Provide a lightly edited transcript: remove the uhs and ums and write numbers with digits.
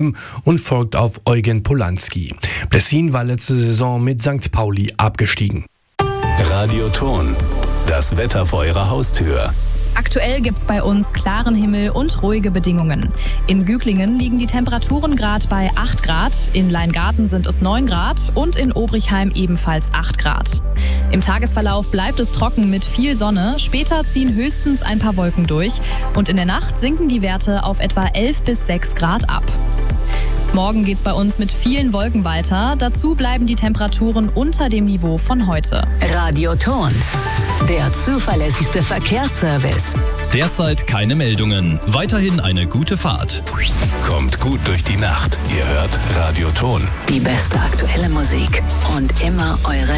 7 und folgt auf Eugen Polanski. Plessin war letzte Saison mit St. Pauli abgestiegen. Radioton, das Wetter vor Ihrer Haustür. Aktuell gibt's bei uns klaren Himmel und ruhige Bedingungen. In Güglingen liegen die Temperaturen gerade bei 8 Grad, in Leingarten sind es 9 Grad und in Obrichheim ebenfalls 8 Grad. Im Tagesverlauf bleibt es trocken mit viel Sonne, später ziehen höchstens ein paar Wolken durch und in der Nacht sinken die Werte auf etwa 11 bis 6 Grad ab. Morgen geht's bei uns mit vielen Wolken weiter. Dazu bleiben die Temperaturen unter dem Niveau von heute. Radioton, der zuverlässigste Verkehrsservice. Derzeit keine Meldungen. Weiterhin eine gute Fahrt. Kommt gut durch die Nacht. Ihr hört Radioton. Die beste aktuelle Musik und immer eure